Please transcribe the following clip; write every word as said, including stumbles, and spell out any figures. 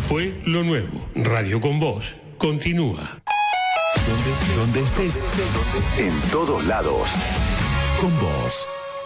fue lo nuevo. Radio con Vos continúa. Donde, donde estés, en todos lados, con vos.